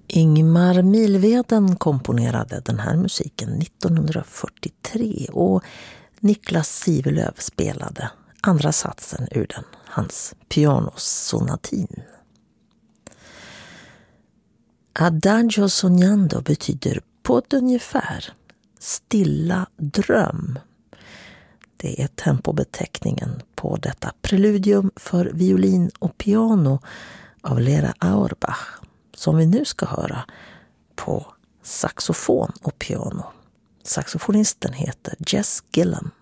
Ingmar Milveden komponerade den här musiken 1943 och Niklas Sivelöv spelade andra satsen ur den, hans pianosonatin. Adagio sognando betyder på ett ungefär stilla dröm. Det är tempobeteckningen på detta preludium för violin och piano av Lera Auerbach, som vi nu ska höra på saxofon och piano. Saxofonisten heter Jess Gillam.